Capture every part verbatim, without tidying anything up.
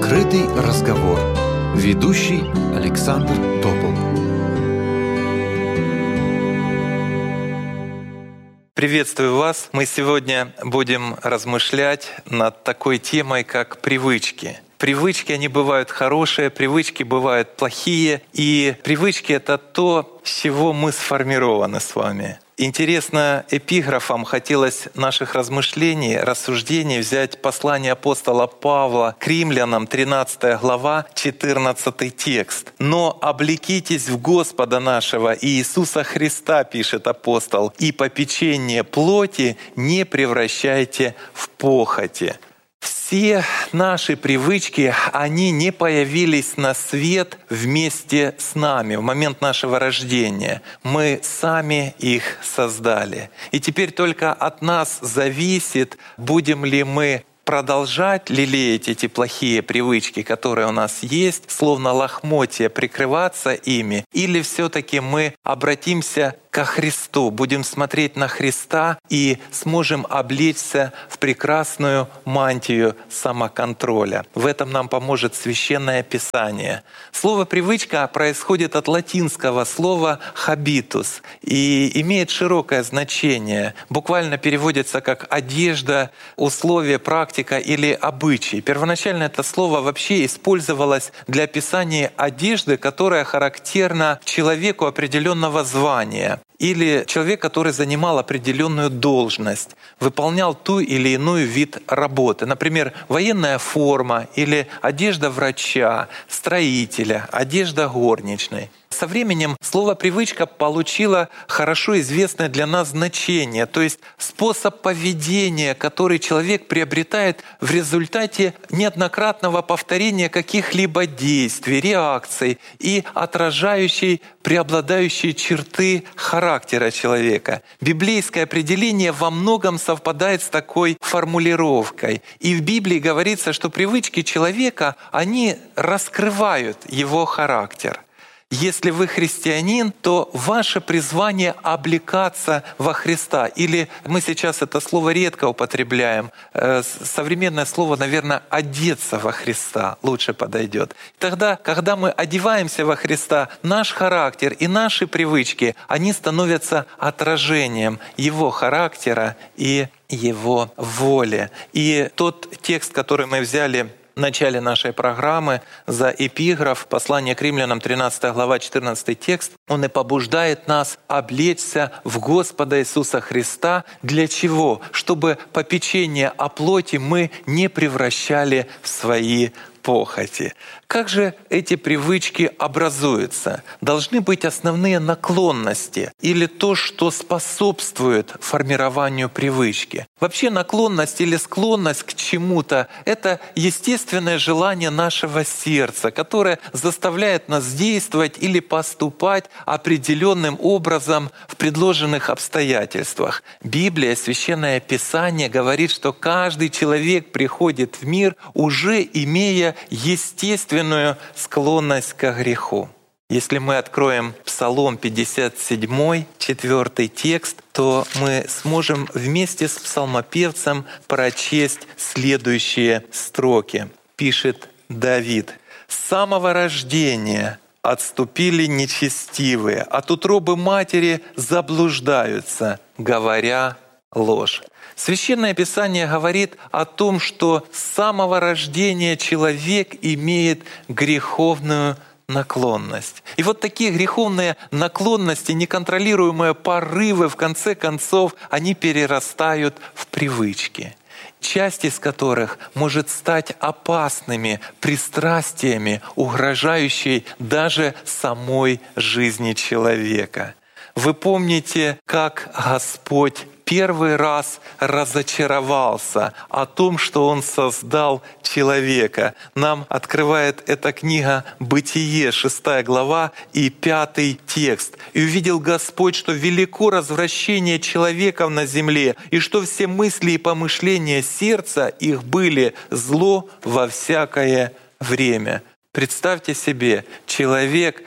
Открытый разговор. Ведущий Александр Топол. Приветствую вас. Мы сегодня будем размышлять над такой темой, как привычки. Привычки, они бывают хорошие, привычки бывают плохие. И привычки — это то, с чего мы сформированы с вами. Интересно, эпиграфом хотелось наших размышлений, рассуждений взять послание апостола Павла к римлянам, тринадцатая глава, четырнадцатый текст. «Но облекитесь в Господа нашего Иисуса Христа, — пишет апостол, — и попечение плоти не превращайте в похоти». Все наши привычки, они не появились на свет вместе с нами в момент нашего рождения. Мы сами их создали. И теперь только от нас зависит, будем ли мы продолжать лелеять эти плохие привычки, которые у нас есть, словно лохмотья, прикрываться ими, или все-таки мы обратимся ко Христу, будем смотреть на Христа и сможем облечься в прекрасную мантию самоконтроля. В этом нам поможет Священное Писание. Слово «привычка» происходит от латинского слова «habitus» и имеет широкое значение. Буквально переводится как «одежда», «условие», «практика» или «обычай». Первоначально это слово вообще использовалось для описания одежды, которая характерна человеку определенного звания, или человек, который занимал определенную должность, выполнял ту или иную вид работы. Например, военная форма или одежда врача, строителя, одежда горничной. Со временем слово «привычка» получило хорошо известное для нас значение, то есть способ поведения, который человек приобретает в результате неоднократного повторения каких-либо действий, реакций и отражающей преобладающие черты характера человека. Библейское определение во многом совпадает с такой формулировкой. И в Библии говорится, что привычки человека, они раскрывают его характер. Если вы христианин, то ваше призвание — облекаться во Христа. Или мы сейчас это слово редко употребляем. Современное слово, наверное, «одеться во Христа» лучше подойдет. Тогда, когда мы одеваемся во Христа, наш характер и наши привычки, они становятся отражением Его характера и Его воли. И тот текст, который мы взяли в начале нашей программы за эпиграф, послание к римлянам, тринадцатая глава, четырнадцатый текст, он и побуждает нас облечься в Господа Иисуса Христа. Для чего? Чтобы попечение о плоти мы не превращали в свои похоти. Как же эти привычки образуются? Должны быть основные наклонности или то, что способствует формированию привычки. Вообще наклонность или склонность к чему-то — это естественное желание нашего сердца, которое заставляет нас действовать или поступать определенным образом в предложенных обстоятельствах. Библия, Священное Писание говорит, что каждый человек приходит в мир, уже имея естественную склонность к греху. Если мы откроем Псалом пятьдесят семь, четвёртый текст, то мы сможем вместе с псалмопевцем прочесть следующие строки. Пишет Давид: «С самого рождения отступили нечестивые, от утробы матери заблуждаются, говоря ложь». Священное Писание говорит о том, что с самого рождения человек имеет греховную наклонность. И вот такие греховные наклонности, неконтролируемые порывы, в конце концов, они перерастают в привычки, часть из которых может стать опасными пристрастиями, угрожающей даже самой жизни человека. Вы помните, как Господь первый раз разочаровался о том, что Он создал человека. Нам открывает эта книга «Бытие», шестая глава и пятый текст. «И увидел Господь, что велико развращение человеков на земле, и что все мысли и помышления сердца их были зло во всякое время». Представьте себе, человек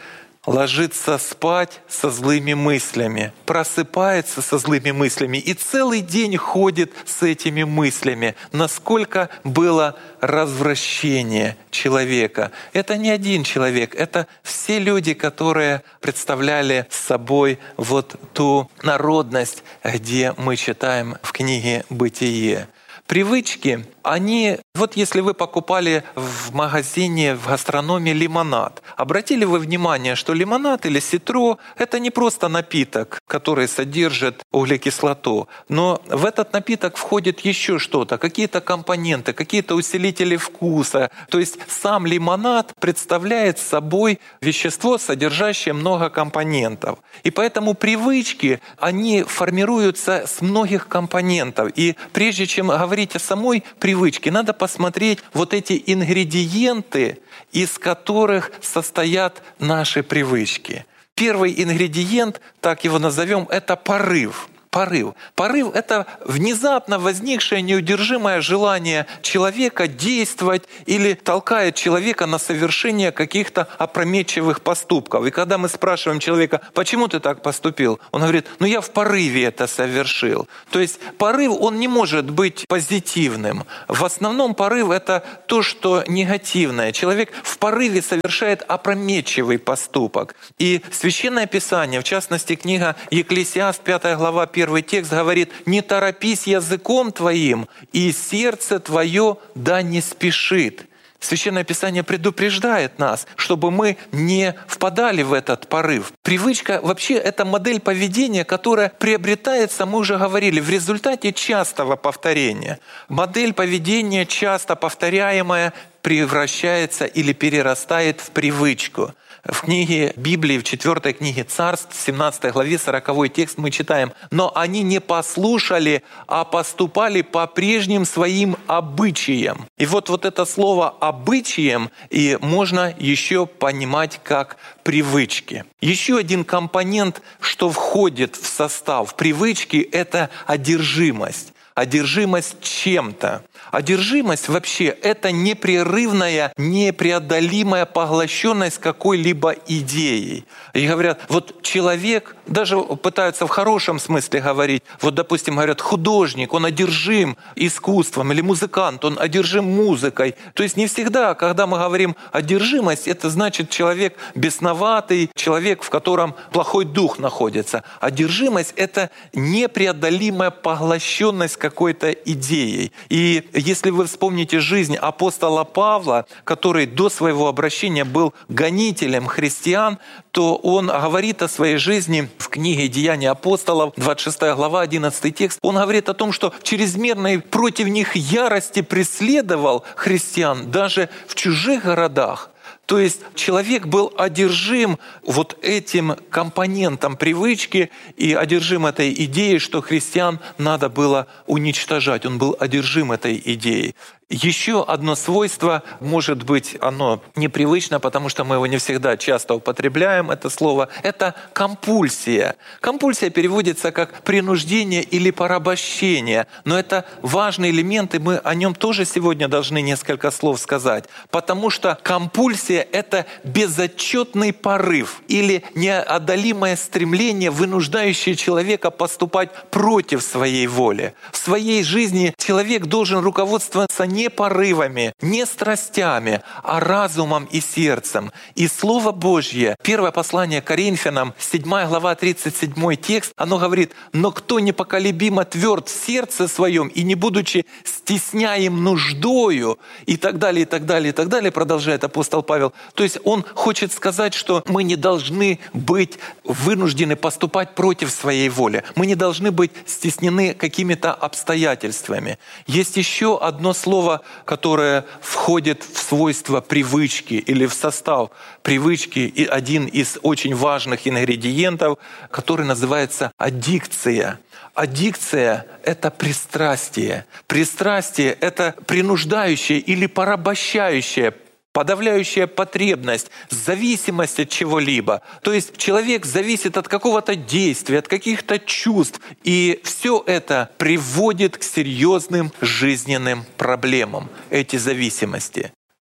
ложится спать со злыми мыслями, просыпается со злыми мыслями и целый день ходит с этими мыслями. Насколько было развращение человека. Это не один человек, это все люди, которые представляли собой вот ту народность, где мы читаем в книге «Бытие». Привычки, они, вот если вы покупали в магазине, в гастрономе лимонад, обратили вы внимание, что лимонад или ситро – это не просто напиток, который содержит углекислоту, но в этот напиток входит еще что-то, какие-то компоненты, какие-то усилители вкуса. То есть сам лимонад представляет собой вещество, содержащее много компонентов. И поэтому привычки, они формируются с многих компонентов. И прежде чем говорить о самой привычке, надо посмотреть вот эти ингредиенты, из которых состоят наши привычки. Первый ингредиент, так его назовем, это порыв. Порыв. Порыв — это внезапно возникшее неудержимое желание человека действовать или толкает человека на совершение каких-то опрометчивых поступков. И когда мы спрашиваем человека, почему ты так поступил, он говорит, ну я в порыве это совершил. То есть порыв, он не может быть позитивным. В основном порыв — это то, что негативное. Человек в порыве совершает опрометчивый поступок. И Священное Писание, в частности книга Екклесиаст, пятая глава, первый текст говорит: «Не торопись языком твоим, и сердце твое да не спешит». Священное Писание предупреждает нас, чтобы мы не впадали в этот порыв. Привычка вообще — это модель поведения, которая приобретается, мы уже говорили, в результате частого повторения. Модель поведения, часто повторяемая, превращается или перерастает в привычку. В книге Библии, в четвертой книге Царств, в семнадцатой главе, сороковой текст мы читаем: «Но они не послушали, а поступали по прежним своим обычаям». И вот, вот это слово «обычаем» и можно еще понимать как привычки. Еще один компонент, что входит в состав привычки, это одержимость. Одержимость чем-то. Одержимость вообще — это непрерывная, непреодолимая поглощенность какой-либо идеей. И говорят, вот человек, даже пытаются в хорошем смысле говорить, вот, допустим, говорят, художник, он одержим искусством, или музыкант, он одержим музыкой. То есть не всегда, когда мы говорим одержимость, это значит человек бесноватый, человек, в котором плохой дух находится. Одержимость — это непреодолимая поглощенность какой-то идеей. И если вы вспомните жизнь апостола Павла, который до своего обращения был гонителем христиан, то он говорит о своей жизни в книге «Деяния апостолов», двадцать шестая глава, одиннадцатый текст. Он говорит о том, что в чрезмерной против них ярости преследовал христиан даже в чужих городах. То есть человек был одержим вот этим компонентом привычки и одержим этой идеей, что христиан надо было уничтожать. Он был одержим этой идеей. Еще одно свойство, может быть, оно непривычно, потому что мы его не всегда часто употребляем, это слово, это компульсия. Компульсия переводится как принуждение или порабощение, но это важный элемент, и мы о нем тоже сегодня должны несколько слов сказать, потому что компульсия — это безотчетный порыв или неодолимое стремление, вынуждающее человека поступать против своей воли. В своей жизни человек должен руководствоваться не порывами, не страстями, а разумом и сердцем. И Слово Божье, первое послание к Коринфянам, седьмая глава, тридцать седьмой текст, оно говорит: «Но кто непоколебимо тверд в сердце своем и не будучи стесняем нуждою», и так далее, и так далее, и так далее, продолжает апостол Павел. То есть он хочет сказать, что мы не должны быть вынуждены поступать против своей воли. Мы не должны быть стеснены какими-то обстоятельствами. Есть еще одно слово, которое входит в свойства привычки или в состав привычки, и один из очень важных ингредиентов, который называется аддикция. Аддикция — это пристрастие. Пристрастие — это принуждающее или порабощающее, подавляющая потребность, зависимость от чего-либо. То есть человек зависит от какого-то действия, от каких-то чувств. И все это приводит к серьезным жизненным проблемам, эти зависимости.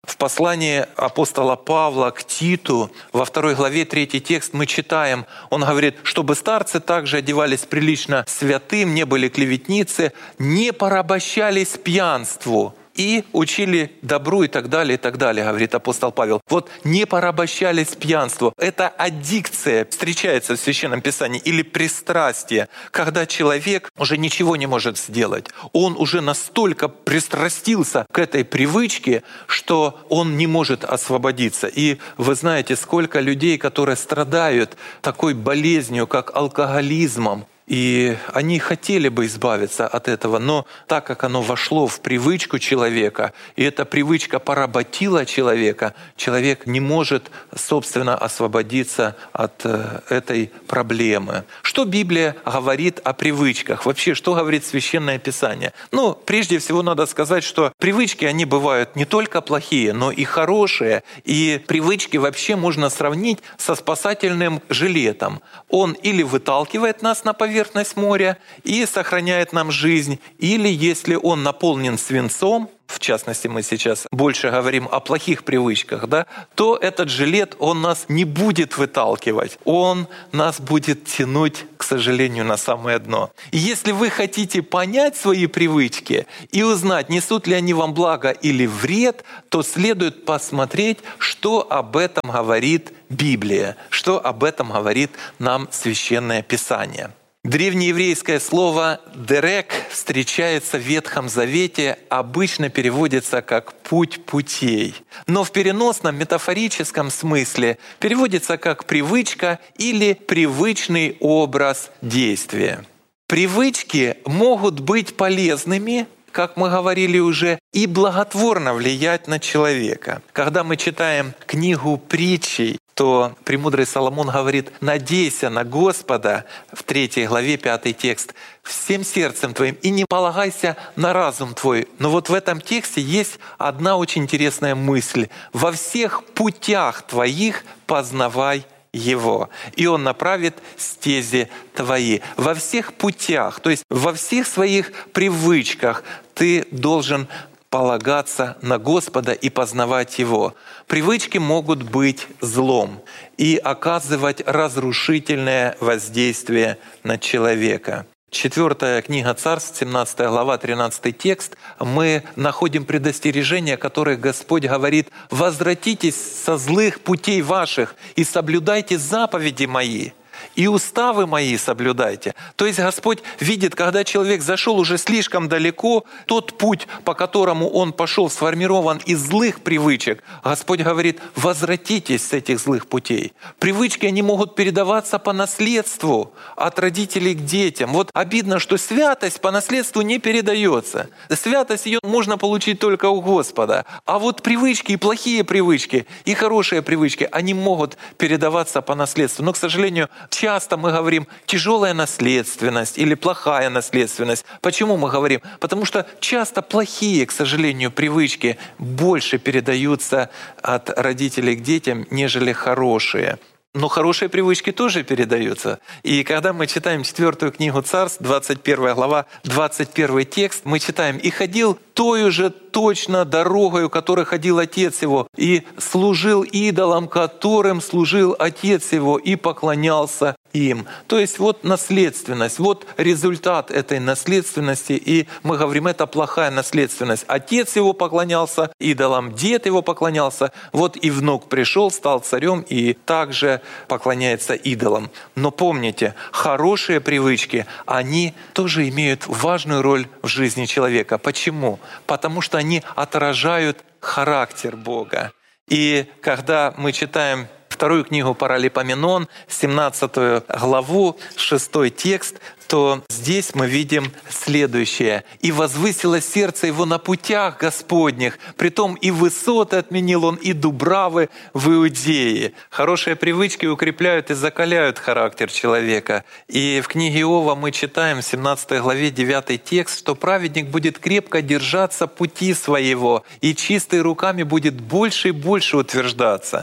В послании апостола Павла к Титу во второй главе третий текст мы читаем, он говорит, чтобы старцы также одевались прилично святым, не были клеветницы, не порабощались пьянству и учили добру и так далее, и так далее, говорит апостол Павел. Вот не порабощались пьянству. Это аддикция встречается в Священном Писании или пристрастие, когда человек уже ничего не может сделать. Он уже настолько пристрастился к этой привычке, что он не может освободиться. И вы знаете, сколько людей, которые страдают такой болезнью, как алкоголизмом, и они хотели бы избавиться от этого, но так как оно вошло в привычку человека, и эта привычка поработила человека, человек не может, собственно, освободиться от этой проблемы. Что Библия говорит о привычках? Вообще, что говорит Священное Писание? Ну, прежде всего, надо сказать, что привычки, они бывают не только плохие, но и хорошие. И привычки вообще можно сравнить со спасательным жилетом. Он или выталкивает нас на поверхность, поверхность моря и сохраняет нам жизнь. Или если он наполнен свинцом, в частности, мы сейчас больше говорим о плохих привычках, да, то этот жилет, он нас не будет выталкивать, он нас будет тянуть, к сожалению, на самое дно. И если вы хотите понять свои привычки и узнать, несут ли они вам благо или вред, то следует посмотреть, что об этом говорит Библия, что об этом говорит нам Священное Писание. Древнееврейское слово «дерек» встречается в Ветхом Завете, обычно переводится как «путь путей». Но в переносном метафорическом смысле переводится как «привычка» или «привычный образ действия». Привычки могут быть полезными, как мы говорили уже, и благотворно влиять на человека. Когда мы читаем книгу притчей, то премудрый Соломон говорит: «Надейся на Господа», в третьей главе, пятый текст, «всем сердцем твоим, и не полагайся на разум твой». Но вот в этом тексте есть одна очень интересная мысль. «Во всех путях твоих познавай Его, и Он направит стези твои». Во всех путях, то есть во всех своих привычках ты должен полагаться на Господа и познавать Его. Привычки могут быть злом и оказывать разрушительное воздействие на человека. Четвертая книга Царств, семнадцатая глава, тринадцатый текст, мы находим предостережение, которое Господь говорит: «Возвратитесь со злых путей ваших и соблюдайте заповеди мои». И уставы мои соблюдайте. То есть Господь видит, когда человек зашел уже слишком далеко, тот путь, по которому он пошел, сформирован из злых привычек. Господь говорит: возвратитесь с этих злых путей. Привычки, они могут передаваться по наследству от родителей к детям. Вот обидно, что святость по наследству не передается. Святость ее можно получить только у Господа. А вот привычки, и плохие привычки, и хорошие привычки, они могут передаваться по наследству. Но, к сожалению, часто мы говорим «тяжелая наследственность» или «плохая наследственность». Почему мы говорим? Потому что часто плохие, к сожалению, привычки больше передаются от родителей к детям, нежели хорошие. Но хорошие привычки тоже передаются. И когда мы читаем четвертую книгу Царств, двадцать первая глава, двадцать первый текст, мы читаем: «И ходил тою же точно дорогою, которой ходил отец его, и служил идолам, которым служил отец его, и поклонялся им». То есть вот наследственность, вот результат этой наследственности, и мы говорим, это плохая наследственность. Отец его поклонялся идолам, дед его поклонялся, вот и внук пришел, стал царем и также поклоняется идолам. Но помните, хорошие привычки, они тоже имеют важную роль в жизни человека. Почему? Потому что они отражают характер Бога. И когда мы читаем вторую книгу Паралипоменон, семнадцатую главу, шестой текст, то здесь мы видим следующее. «И возвысилось сердце его на путях Господних, притом и высоты отменил он, и дубравы в Иудее». Хорошие привычки укрепляют и закаляют характер человека. И в книге Иова мы читаем в семнадцатой главе девятый текст, что праведник будет крепко держаться пути своего, и чистой руками будет больше и больше утверждаться.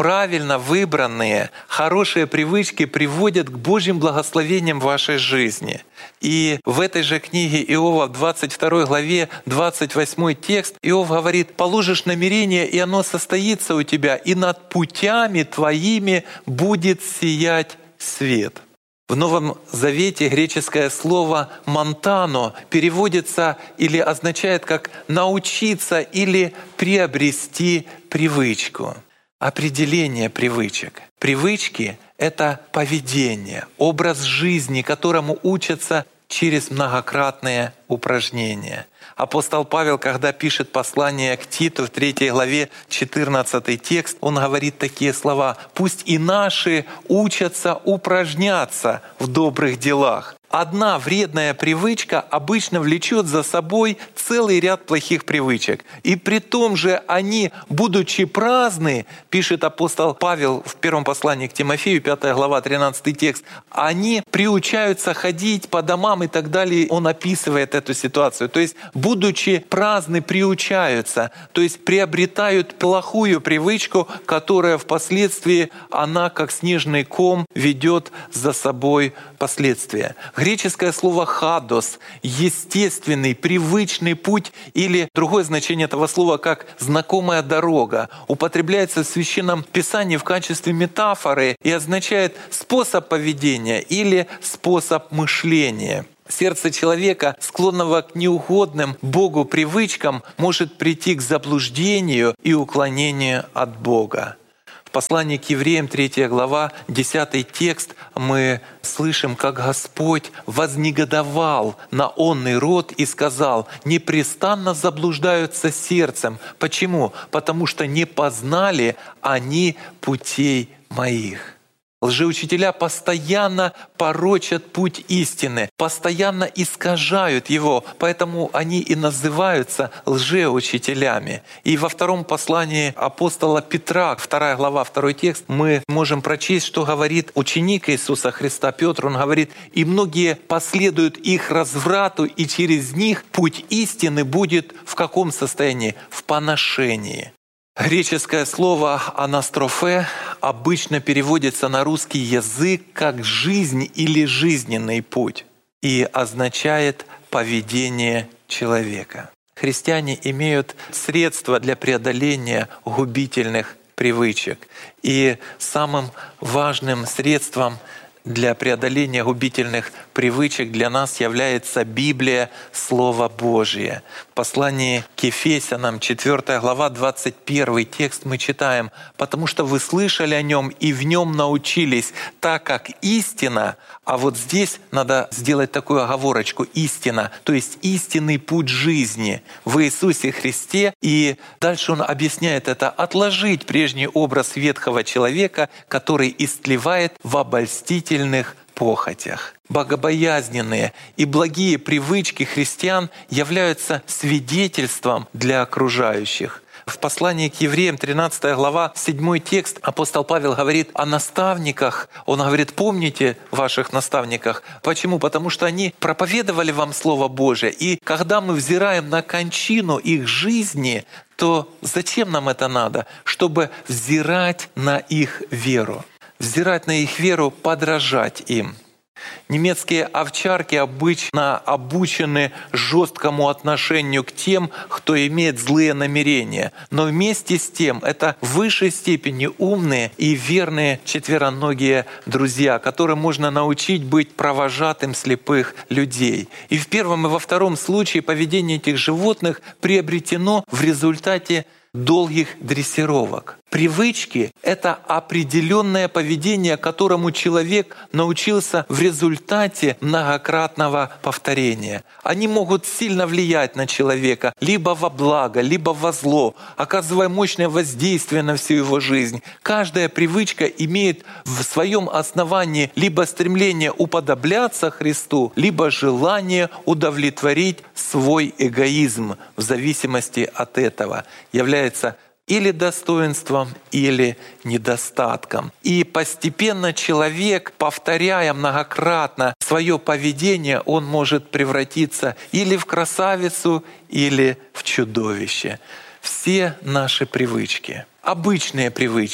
правильно выбранные, хорошие привычки приводят к Божьим благословениям в вашей жизни. И в этой же книге Иова, в двадцать второй главе, двадцать восьмой текст, Иов говорит: «Положишь намерение, и оно состоится у тебя, и над путями твоими будет сиять свет». В Новом Завете греческое слово «монтано» переводится или означает как «научиться» или «приобрести привычку». Определение привычек. Привычки — это поведение, образ жизни, которому учатся через многократные упражнения. Апостол Павел, когда пишет послание к Титу в третьей главе, четырнадцатый текст, он говорит такие слова: «Пусть и наши учатся упражняться в добрых делах». Одна вредная привычка обычно влечет за собой целый ряд плохих привычек. И при том же они, будучи праздны, пишет апостол Павел в первом послании к Тимофею, пятая глава, тринадцатый текст, они приучаются ходить по домам и так далее. Он описывает эту ситуацию. То есть, будучи праздны, приучаются, то есть приобретают плохую привычку, которая впоследствии, она как снежный ком ведет за собой последствия. Греческое слово «хадос» — естественный, привычный путь, или другое значение этого слова как «знакомая дорога», употребляется в Священном Писании в качестве метафоры и означает способ поведения или способ мышления. Сердце человека, склонного к неугодным Богу привычкам, может прийти к заблуждению и уклонению от Бога. В послании к евреям, третья глава, десятый текст, мы слышим, как Господь вознегодовал на онный род и сказал: «Непрестанно заблуждаются сердцем». Почему? Потому что не познали они путей моих. Лжеучителя постоянно порочат путь истины, постоянно искажают его, поэтому они и называются лжеучителями. И во втором послании апостола Петра, вторая глава, второй текст, мы можем прочесть, что говорит ученик Иисуса Христа Петр. Он говорит: «И многие последуют их разврату, и через них путь истины будет в каком состоянии? В поношении». Греческое слово «анастрофе» обычно переводится на русский язык как «жизнь» или «жизненный путь» и означает «поведение человека». Христиане имеют средства для преодоления губительных привычек. И самым важным средством для преодоления губительных привычек для нас является Библия, Слово Божие. В послании к Ефесянам, четвёртая глава, двадцать первый текст мы читаем: «Потому что вы слышали о Нем и в Нем научились, так как истина». А вот здесь надо сделать такую оговорочку: истина, то есть истинный путь жизни в Иисусе Христе. И дальше он объясняет это: отложить прежний образ ветхого человека, который истлевает в обольстительных похотях. Богобоязненные и благие привычки христиан являются свидетельством для окружающих. В послании к евреям, тринадцатая глава, седьмой текст, апостол Павел говорит о наставниках. Он говорит: помните ваших наставниках. Почему? Потому что они проповедовали вам Слово Божие. И когда мы взираем на кончину их жизни, то зачем нам это надо? Чтобы взирать на их веру. Взирать на их веру, подражать им. Немецкие овчарки обычно обучены жесткому отношению к тем, кто имеет злые намерения. Но вместе с тем это в высшей степени умные и верные четвероногие друзья, которым можно научить быть провожатым слепых людей. И в первом и во втором случае поведение этих животных приобретено в результате долгих дрессировок. Привычки — это определенное поведение, которому человек научился в результате многократного повторения. Они могут сильно влиять на человека либо во благо, либо во зло, оказывая мощное воздействие на всю его жизнь. Каждая привычка имеет в своем основании либо стремление уподобляться Христу, либо желание удовлетворить свой эгоизм. В зависимости от этого является или достоинством, или недостатком. И постепенно человек, повторяя многократно свое поведение, он может превратиться или в красавицу, или в чудовище. Все наши привычки, обычные привычки,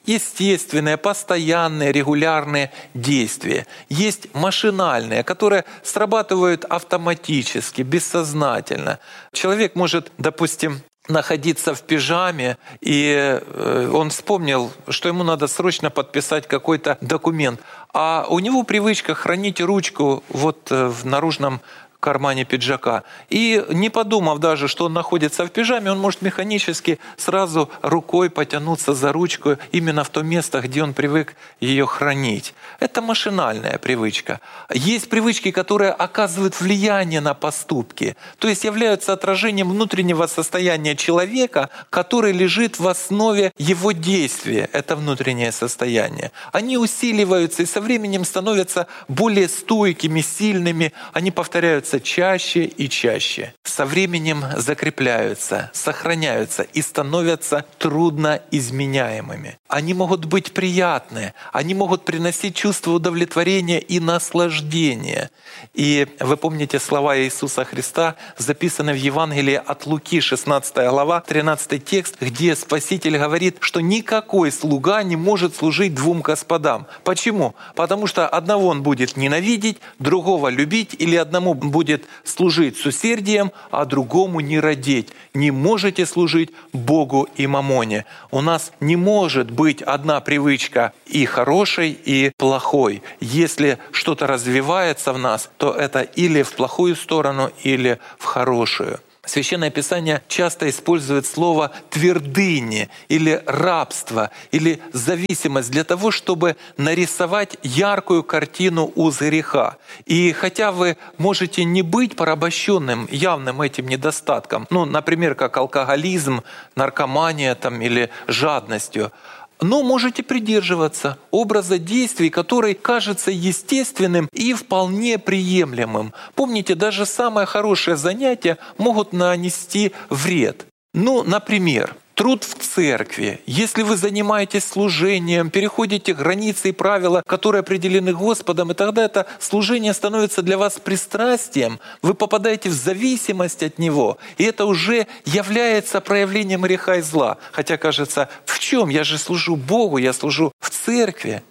естественные, постоянные, регулярные действия. Есть машинальные, которые срабатывают автоматически, бессознательно. Человек может, допустим, находиться в пижаме, и он вспомнил, что ему надо срочно подписать какой-то документ. А у него привычка хранить ручку вот в наружном кармане пиджака. И не подумав даже, что он находится в пижаме, он может механически сразу рукой потянуться за ручку именно в то место, где он привык ее хранить. Это машинальная привычка. Есть привычки, которые оказывают влияние на поступки, то есть являются отражением внутреннего состояния человека, который лежит в основе его действия. Это внутреннее состояние. Они усиливаются и со временем становятся более стойкими, сильными. Они повторяются чаще и чаще. Со временем закрепляются, сохраняются и становятся трудно изменяемыми. Они могут быть приятны, они могут приносить чувство удовлетворения и наслаждения. И вы помните слова Иисуса Христа, записанные в Евангелии от Луки, шестнадцатая глава, тринадцатый текст, где Спаситель говорит, что никакой слуга не может служить двум господам. Почему? Потому что одного он будет ненавидеть, другого любить, или одному будет будет служить с усердием, а другому не радеть. Не можете служить Богу и мамоне. У нас не может быть одна привычка и хорошей, и плохой. Если что-то развивается в нас, то это или в плохую сторону, или в хорошую. Священное Писание часто использует слово «твердыни» или «рабство» или «зависимость» для того, чтобы нарисовать яркую картину уз греха. И хотя вы можете не быть порабощенным явным этим недостатком, ну, например, как алкоголизм, наркомания там, или жадностью, но можете придерживаться образа действий, который кажется естественным и вполне приемлемым. Помните, даже самые хорошие занятия могут нанести вред. Ну, например, труд в церкви. Если вы занимаетесь служением, переходите границы и правила, которые определены Господом, и тогда это служение становится для вас пристрастием, вы попадаете в зависимость от него, и это уже является проявлением греха и зла. Хотя кажется, в чем? Я же служу Богу, я служу в церкви.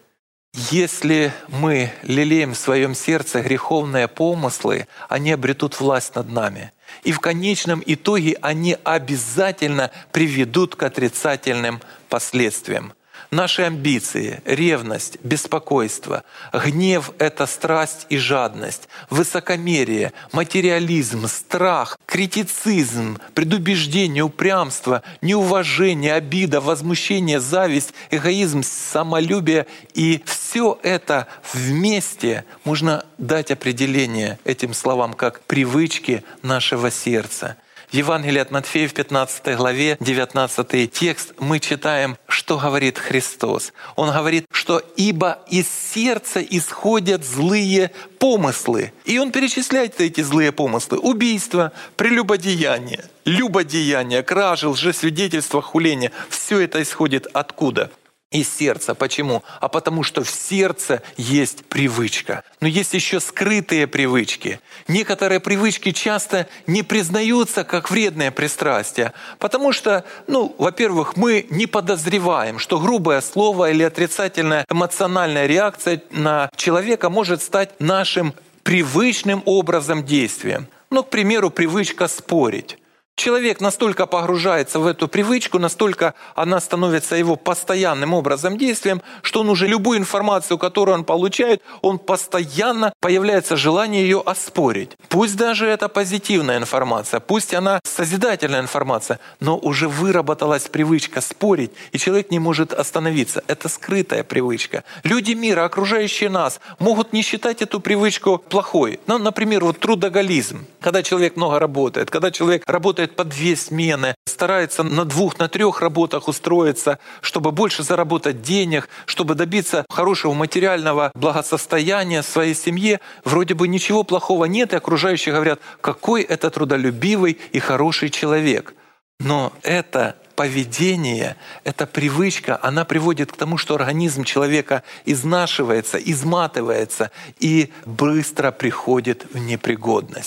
Если мы лелеем в своем сердце греховные помыслы, они обретут власть над нами. И в конечном итоге они обязательно приведут к отрицательным последствиям. Наши амбиции, ревность, беспокойство, гнев — это страсть и жадность, высокомерие, материализм, страх, критицизм, предубеждение, упрямство, неуважение, обида, возмущение, зависть, эгоизм, самолюбие. И все это вместе можно дать определение этим словам как привычки нашего сердца. В Евангелии от Матфея в пятнадцатой главе, девятнадцатый текст, мы читаем, что говорит Христос. Он говорит, что «ибо из сердца исходят злые помыслы». И Он перечисляет эти злые помыслы. Убийство, прелюбодеяние, любодеяние, кражи, лжесвидетельство, хуление. Все это исходит откуда? Из сердца. Почему? А потому что в сердце есть привычка. Но есть еще скрытые привычки. Некоторые привычки часто не признаются как вредное пристрастие, потому что, ну, во-первых, мы не подозреваем, что грубое слово или отрицательная эмоциональная реакция на человека может стать нашим привычным образом действия. Ну, к примеру, привычка спорить. Человек настолько погружается в эту привычку, настолько она становится его постоянным образом действия, что он уже любую информацию, которую он получает, он постоянно появляется желание ее оспорить. Пусть даже это позитивная информация, пусть она созидательная информация, но уже выработалась привычка спорить, и человек не может остановиться. Это скрытая привычка. Люди мира, окружающие нас, могут не считать эту привычку плохой. Ну, например, вот трудоголизм. Когда человек много работает, когда человек работает по две смены, старается на двух, на трех работах устроиться, чтобы больше заработать денег, чтобы добиться хорошего материального благосостояния в своей семье. Вроде бы ничего плохого нет, и окружающие говорят, какой это трудолюбивый и хороший человек. Но это поведение, эта привычка, она приводит к тому, что организм человека изнашивается, изматывается и быстро приходит в непригодность.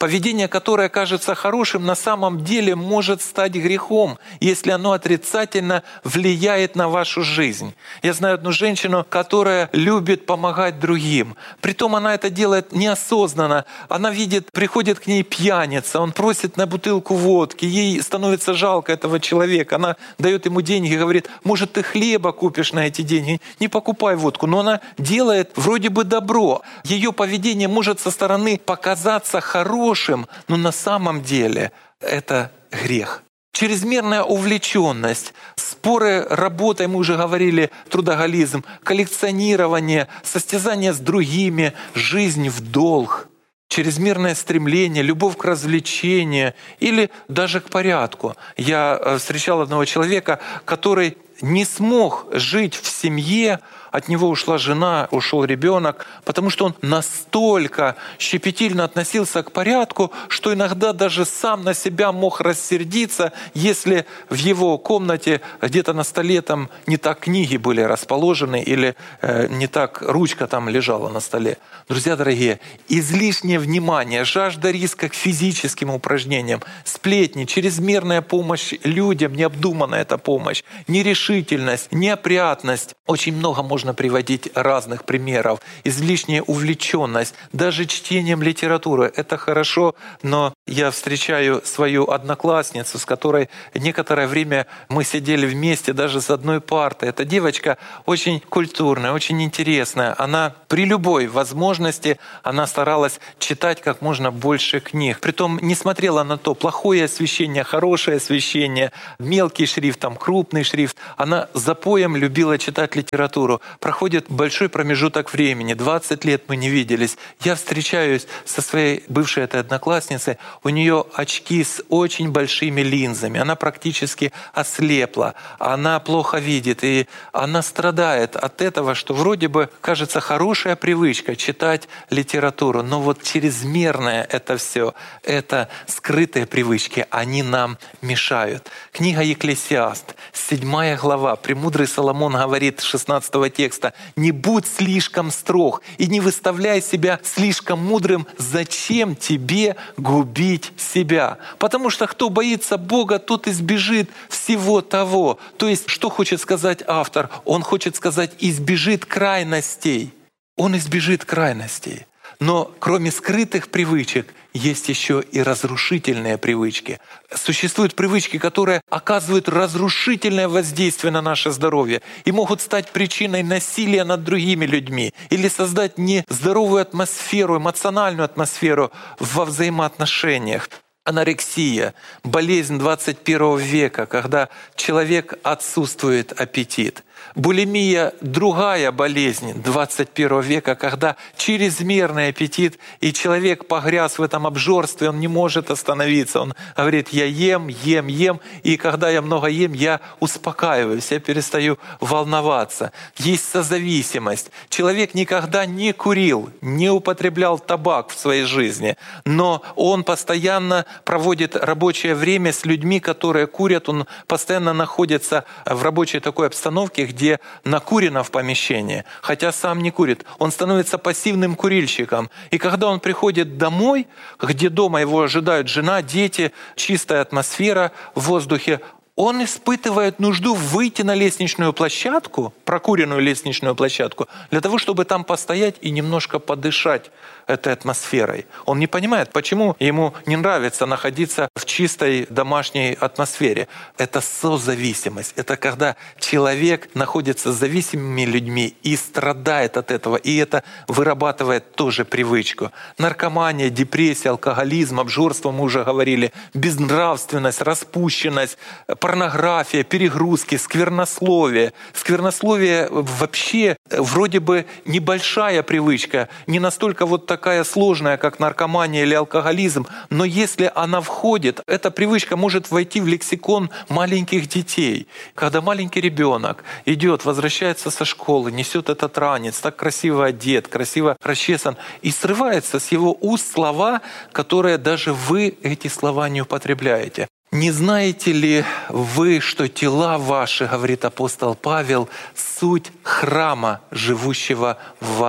Поведение, которое кажется хорошим, на самом деле может стать грехом, если оно отрицательно влияет на вашу жизнь. Я знаю одну женщину, которая любит помогать другим. Притом она это делает неосознанно. Она видит, приходит к ней пьяница, он просит на бутылку водки, ей становится жалко этого человека. Она дает ему деньги и говорит: может, ты хлеба купишь на эти деньги, не покупай водку. Но она делает вроде бы добро. Ее поведение может со стороны показаться хорошим, но на самом деле это грех. Чрезмерная увлеченность, споры работой, мы уже говорили, трудоголизм, коллекционирование, состязание с другими, жизнь в долг, чрезмерное стремление, любовь к развлечению или даже к порядку. Я встречал одного человека, который не смог жить в семье, от него ушла жена, ушел ребенок, потому что он настолько щепетильно относился к порядку, что иногда даже сам на себя мог рассердиться, если в его комнате где-то на столе там не так книги были расположены или э, не так ручка там лежала на столе. Друзья дорогие, излишнее внимание, жажда риска к физическим упражнениям, сплетни, чрезмерная помощь людям, необдуманная эта помощь, нерешительность, неопрятность. Очень много можно приводить разных примеров. Излишняя увлеченность, даже чтением литературы. Это хорошо, но я встречаю свою одноклассницу, с которой некоторое время мы сидели вместе даже с одной партой. Эта девочка очень культурная, очень интересная. Она при любой возможности она старалась читать как можно больше книг. Притом не смотрела на то, плохое освещение, хорошее освещение, мелкий шрифт, там, крупный шрифт. Она запоем любила читать литературу. Проходит большой промежуток времени, двадцать лет мы не виделись. Я встречаюсь со своей бывшей этой одноклассницей, у нее очки с очень большими линзами, она практически ослепла, она плохо видит, и она страдает от этого, что вроде бы кажется хорошая привычка читать литературу, но вот чрезмерное это все, это скрытые привычки, они нам мешают. Книга Екклесиаст, седьмая глава, премудрый Соломон говорит шестнадцатого текста: «Не будь слишком строг и не выставляй себя слишком мудрым. Зачем тебе губить себя?» Потому что кто боится Бога, тот избежит всего того. То есть, что хочет сказать автор? Он хочет сказать, избежит крайностей. Он избежит крайностей. Но кроме скрытых привычек, есть еще и разрушительные привычки. Существуют привычки, которые оказывают разрушительное воздействие на наше здоровье и могут стать причиной насилия над другими людьми или создать нездоровую атмосферу, эмоциональную атмосферу во взаимоотношениях. Анорексия, болезнь двадцать первого века, когда человек отсутствует аппетит. Булимия – другая болезнь двадцать первого века, когда чрезмерный аппетит, и человек погряз в этом обжорстве, он не может остановиться. Он говорит: я ем, ем, ем, и когда я много ем, я успокаиваюсь, я перестаю волноваться. Есть созависимость. Человек никогда не курил, не употреблял табак в своей жизни, но он постоянно проводит рабочее время с людьми, которые курят, он постоянно находится в рабочей такой обстановке, где накурено в помещении, хотя сам не курит. Он становится пассивным курильщиком. И когда он приходит домой, где дома его ожидают жена, дети, чистая атмосфера в воздухе, он испытывает нужду выйти на лестничную площадку, прокуренную лестничную площадку, для того, чтобы там постоять и немножко подышать этой атмосферой. Он не понимает, почему ему не нравится находиться в чистой домашней атмосфере. Это созависимость. Это когда человек находится с зависимыми людьми и страдает от этого, и это вырабатывает тоже привычку. Наркомания, депрессия, алкоголизм, обжорство, мы уже говорили, безнравственность, распущенность, порнография, перегрузки, сквернословие. Сквернословие вообще вроде бы небольшая привычка, не настолько вот такая сложная, как наркомания или алкоголизм, но если она входит, эта привычка может войти в лексикон маленьких детей. Когда маленький ребенок идет, возвращается со школы, несет этот ранец, так красиво одет, красиво расчесан, и срывается с его уст слова, которые даже вы эти слова не употребляете. «Не знаете ли вы, что тела ваши, — говорит апостол Павел, — суть храма, живущего в вас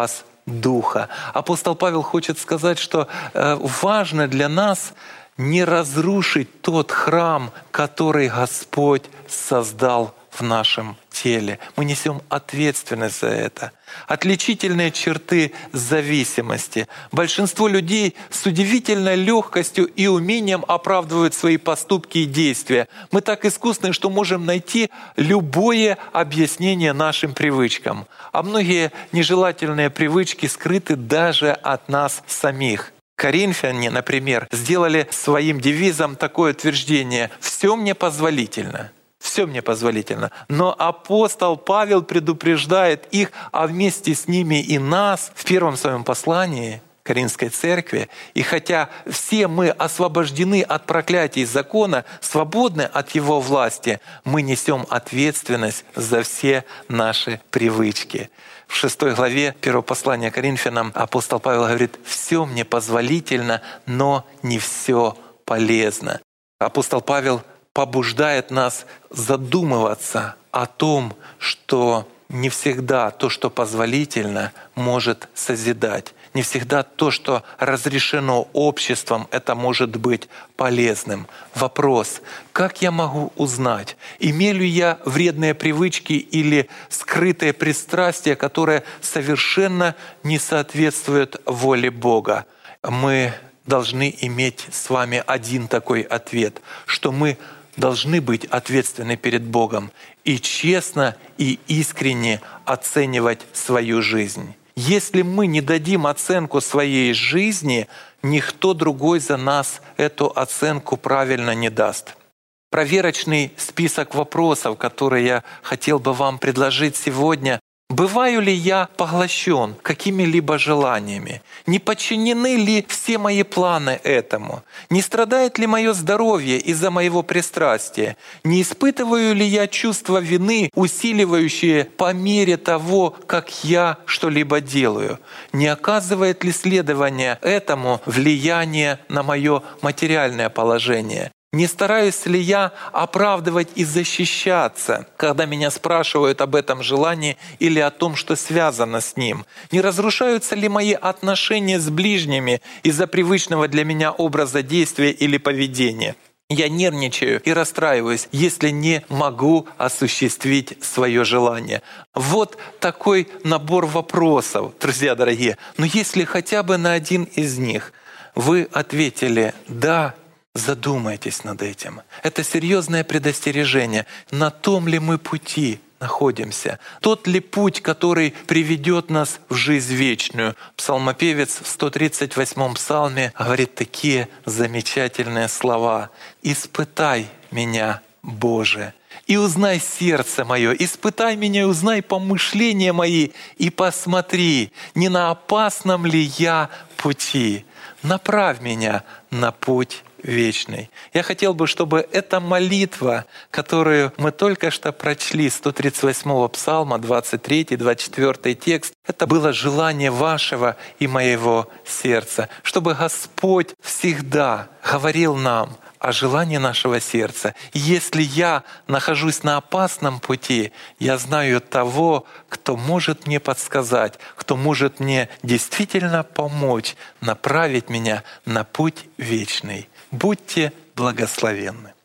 Духа. Апостол Павел хочет сказать, что важно для нас не разрушить тот храм, который Господь создал в нашем теле. Мы несем ответственность за это. Отличительные черты зависимости. Большинство людей с удивительной легкостью и умением оправдывают свои поступки и действия. Мы так искусны, что можем найти любое объяснение нашим привычкам. А многие нежелательные привычки скрыты даже от нас самих. Коринфяне, например, сделали своим девизом такое утверждение: «Все мне позволительно». Все мне позволительно. Но апостол Павел предупреждает их, а вместе с ними и нас в первом своем послании Коринфской церкви. И хотя все мы освобождены от проклятий закона, свободны от его власти, мы несем ответственность за все наши привычки. В шестой главе первого послания Коринфянам апостол Павел говорит: «Все мне позволительно, но не все полезно». Апостол Павел побуждает нас задумываться о том, что не всегда то, что позволительно, может созидать. Не всегда то, что разрешено обществом, это может быть полезным. Вопрос: как я могу узнать, имею ли я вредные привычки или скрытые пристрастия, которые совершенно не соответствуют воле Бога? Мы должны иметь с вами один такой ответ, что мы должны быть ответственны перед Богом и честно и искренне оценивать свою жизнь. Если мы не дадим оценку своей жизни, никто другой за нас эту оценку правильно не даст. Проверочный список вопросов, которые я хотел бы вам предложить сегодня. Бываю ли я поглощен какими-либо желаниями? Не подчинены ли все мои планы этому? Не страдает ли мое здоровье из-за моего пристрастия? Не испытываю ли я чувство вины, усиливающее по мере того, как я что-либо делаю? Не оказывает ли следование этому влияние на мое материальное положение? Не стараюсь ли я оправдывать и защищаться, когда меня спрашивают об этом желании или о том, что связано с ним? Не разрушаются ли мои отношения с ближними из-за привычного для меня образа действия или поведения? Я нервничаю и расстраиваюсь, если не могу осуществить свое желание. Вот такой набор вопросов, друзья дорогие. Но если хотя бы на один из них вы ответили «да», задумайтесь над этим. Это серьезное предостережение. На том ли мы пути находимся? Тот ли путь, который приведет нас в жизнь вечную? Псалмопевец в сто тридцать восьмом псалме говорит такие замечательные слова: «Испытай меня, Боже, и узнай сердце мое, испытай меня и узнай помышления мои, и посмотри, не на опасном ли я пути. Направь меня на путь вечный». Я хотел бы, чтобы эта молитва, которую мы только что прочли, сто тридцать восьмого псалма, двадцать третий двадцать четвёртый текст, это было желание вашего и моего сердца, чтобы Господь всегда говорил нам о желании нашего сердца. Если я нахожусь на опасном пути, я знаю того, кто может мне подсказать, кто может мне действительно помочь направить меня на путь вечный. Будьте благословенны.